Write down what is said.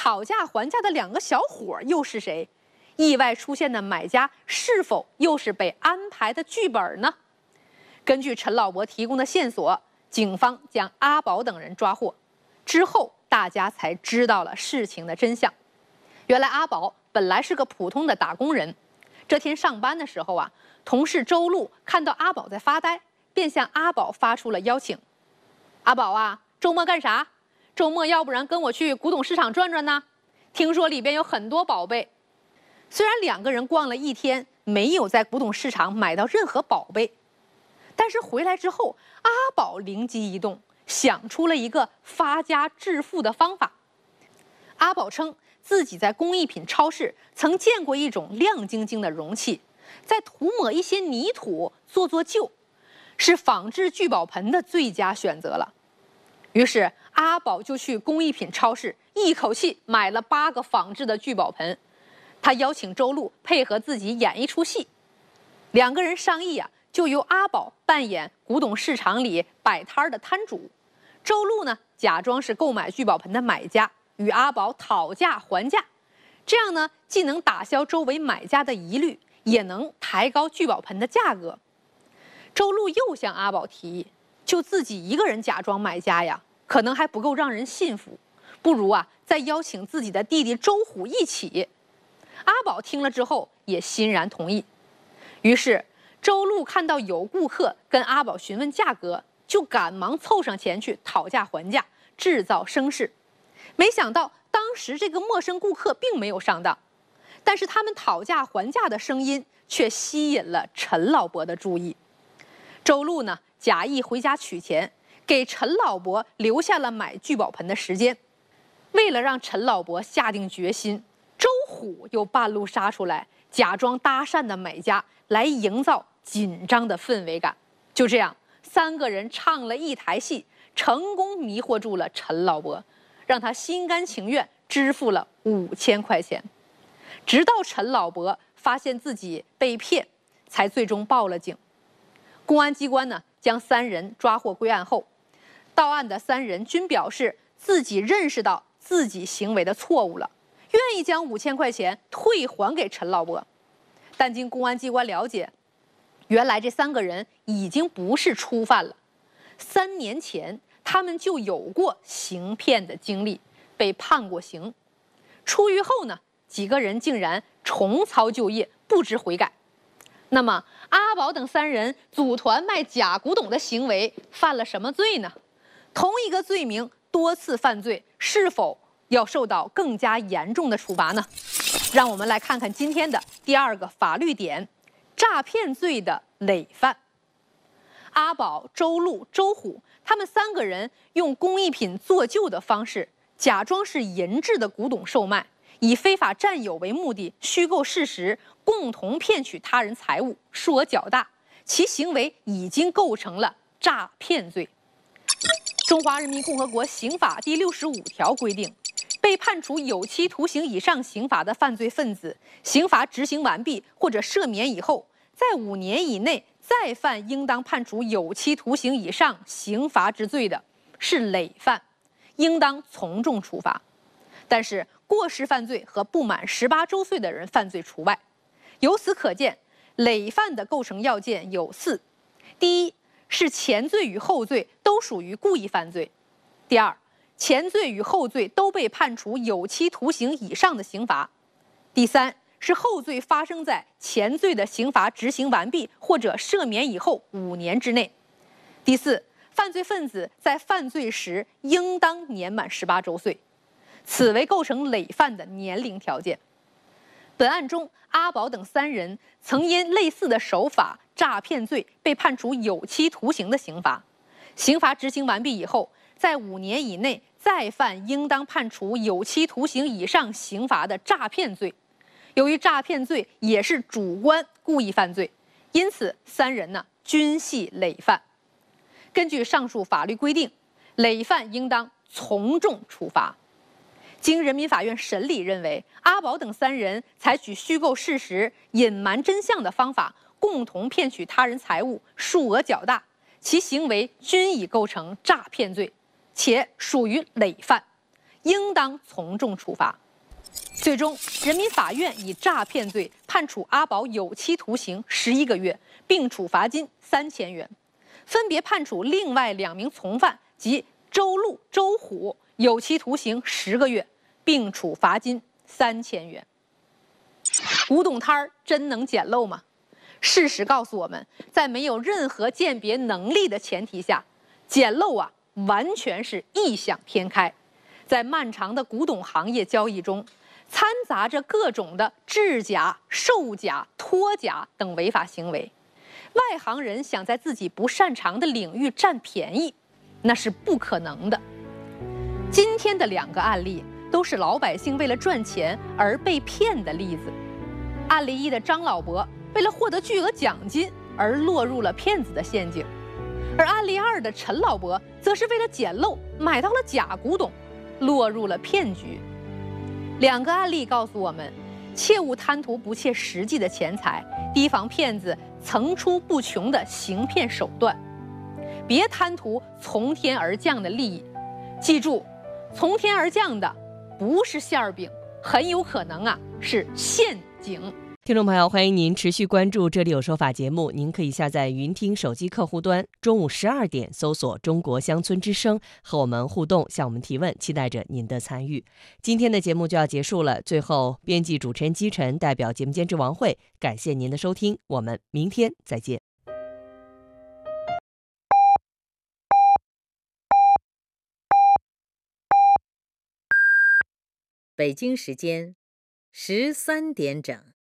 讨价还价的两个小伙又是谁？意外出现的买家是否又是被安排的剧本呢？根据陈老伯提供的线索，警方将阿宝等人抓获。之后，大家才知道了事情的真相。原来阿宝本来是个普通的打工人。这天上班的时候啊，同事周路看到阿宝在发呆，便向阿宝发出了邀请：“阿宝啊，周末干啥？周末要不然跟我去古董市场转转呢？听说里边有很多宝贝。”虽然两个人逛了一天，没有在古董市场买到任何宝贝，但是回来之后，阿宝灵机一动，想出了一个发家致富的方法。阿宝称自己在工艺品超市曾见过一种亮晶晶的容器，再涂抹一些泥土做旧，是仿制聚宝盆的最佳选择了。于是阿宝就去工艺品超市，一口气买了8个仿制的聚宝盆。他邀请周路配合自己演一出戏，两个人商议啊，就由阿宝扮演古董市场里摆摊的摊主，周路呢假装是购买聚宝盆的买家，与阿宝讨价还价。这样呢，既能打消周围买家的疑虑，也能抬高聚宝盆的价格。周路又向阿宝提议，就自己一个人假装买家呀，可能还不够让人信服，不如啊再邀请自己的弟弟周虎一起。阿宝听了之后也欣然同意。于是周路看到有顾客跟阿宝询问价格，就赶忙凑上前去讨价还价，制造声势。没想到当时这个陌生顾客并没有上当，但是他们讨价还价的声音却吸引了陈老伯的注意。周路呢假意回家取钱，给陈老伯留下了买聚宝盆的时间。为了让陈老伯下定决心，周虎又半路杀出来，假装搭讪的买家，来营造紧张的氛围感。就这样，3个人唱了一台戏，成功迷惑住了陈老伯，让他心甘情愿支付了5000块钱。直到陈老伯发现自己被骗，才最终报了警。公安机关呢将3人抓获归案后，到案的3人均表示自己认识到自己行为的错误了，愿意将5000块钱退还给陈老伯。但经公安机关了解，原来这3个人已经不是初犯了。3年前他们就有过行骗的经历，被判过刑。出狱后呢，几个人竟然重操旧业，不知悔改。那么阿宝等3人组团卖假古董的行为犯了什么罪呢？同一个罪名多次犯罪，是否要受到更加严重的处罚呢？让我们来看看今天的第2个法律点：诈骗罪的累犯。阿宝、周路、周虎他们3个人用工艺品做旧的方式，假装是银制的古董售卖，以非法占有为目的，虚构事实，共同骗取他人财物，数额较大，其行为已经构成了诈骗罪。中华人民共和国刑法第65条规定，被判处有期徒刑以上刑罚的犯罪分子，刑罚执行完毕或者赦免以后，在5年以内再犯应当判处有期徒刑以上刑罚之罪的，是累犯，应当从重处罚。但是过失犯罪和不满18周岁的人犯罪除外。由此可见，累犯的构成要件有4：第一，是前罪与后罪都属于故意犯罪；第二，前罪与后罪都被判处有期徒刑以上的刑罚；第三，是后罪发生在前罪的刑罚执行完毕或者赦免以后5年之内；第四，犯罪分子在犯罪时应当年满18周岁。此为构成累犯的年龄条件。本案中，阿宝等3人曾因类似的手法诈骗罪被判处有期徒刑的刑罚，刑罚执行完毕以后，在5年以内再犯应当判处有期徒刑以上刑罚的诈骗罪。由于诈骗罪也是主观故意犯罪，因此3人呢均系累犯。根据上述法律规定，累犯应当从重处罚。经人民法院审理认为，阿宝等3人采取虚构事实、隐瞒真相的方法，共同骗取他人财物，数额较大，其行为均已构成诈骗罪，且属于累犯， 应当从重处罚。最终，人民法院以诈骗罪判处阿宝有期徒刑11个月，并处罚金3000元，分别判处另外2名从犯即周路、周虎有期徒刑10个月，并处罚金3000元。古董摊儿真能捡漏吗？事实告诉我们，在没有任何鉴别能力的前提下，捡漏完全是异想天开。在漫长的古董行业交易中，掺杂着各种的制假、售假、脱假等违法行为。外行人想在自己不擅长的领域占便宜，那是不可能的。今天的2个案例都是老百姓为了赚钱而被骗的例子。案例1的张老伯为了获得巨额奖金而落入了骗子的陷阱，而案例2的陈老伯则是为了捡漏买到了假古董，落入了骗局。2个案例告诉我们，切勿贪图不切实际的钱财，提防骗子层出不穷的行骗手段。别贪图从天而降的利益，记住，从天而降的不是馅儿饼，很有可能是陷阱。 听众朋友，欢迎您持续关注《这里有说法》节目。您可以下载云听手机客户端，中午12点搜索中国乡村之声，和我们互动，向我们提问，期待着您的参与。今天的节目就要结束了，最后编辑主持人姬晨代表节目监制王慧，感谢您的收听，我们明天再见。 北京时间13点整。